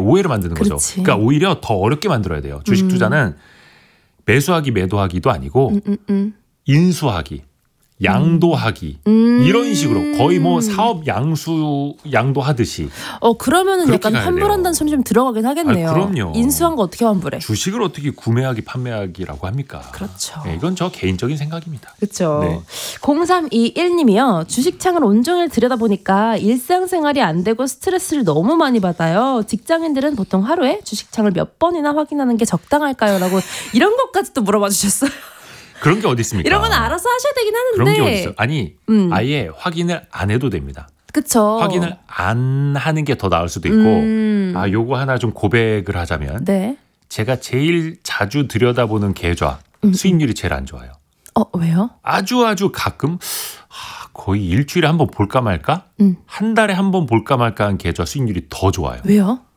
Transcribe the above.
오해를 만드는 거죠. 그렇지. 그러니까 오히려 더 어렵게 만들어야 돼요. 주식 투자는 매수하기 매도하기도 아니고 인수하기, 양도하기 이런 식으로 거의 뭐 사업 양도하듯이. 그러면은 그렇게 약간 가야 환불한다는 소리 좀 들어가긴 하겠네요. 그럼요. 인수한 거 어떻게 환불해? 주식을 어떻게 구매하기 판매하기라고 합니까? 그렇죠. 네, 이건 저 개인적인 생각입니다. 그렇죠. 네. 0321님이요. 주식창을 온종일 들여다보니까 일상생활이 안 되고 스트레스를 너무 많이 받아요. 직장인들은 보통 하루에 주식창을 몇 번이나 확인하는 게 적당할까요? 라고 이런 것까지 또 물어봐 주셨어요. 그런 게 어디 있습니까? 이런 건 알아서 하셔야 되긴 하는데. 그런 게 어디 있어요? 아니 아예 확인을 안 해도 됩니다. 그쵸. 확인을 안 하는 게 더 나을 수도 있고 요거 하나 좀 고백을 하자면 네. 제가 제일 자주 들여다보는 계좌 수익률이 제일 안 좋아요. 왜요? 아주 가끔 거의 일주일에 한 번 볼까 말까? 한 달에 한 번 볼까 말까 한 계좌 수익률이 더 좋아요. 왜요?